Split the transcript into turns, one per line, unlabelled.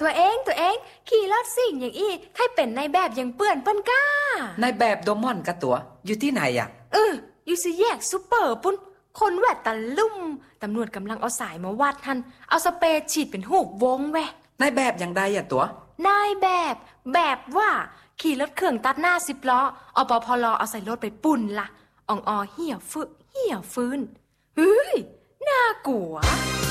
ตัวเองขี่รถสิ่งอย่างอี้ใครเป็นนายแบบยังเปื่อนเปิ้นก้าน
ายแบบโดมอนกะตัวอยู่ที่ไหนอ่ะ
อยู่สิแยกซุปเปอร์ปุ้นคนแวดตะลุ่มตำรวจกำลังเอาสายมาวัดทันเอาสเปรย์ฉีดเป็นหูกวงแวะ
นายแบบอย่างใดอ่ะตัวน
ายแบบว่าขี่รถเครื่องตัดหน้า10 ล้ออปพลเอาใส่รถไปปุ่นล่ะอ่องเหี่ยวฟื้นเฮ้ยน่ากลัว